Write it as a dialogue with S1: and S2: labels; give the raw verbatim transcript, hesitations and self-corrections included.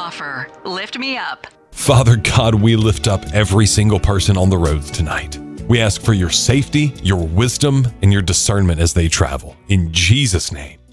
S1: offer. Lift me up.
S2: Father God, we lift up every single person on the roads tonight. We ask for your safety, your wisdom, and your discernment as they travel. In Jesus' name.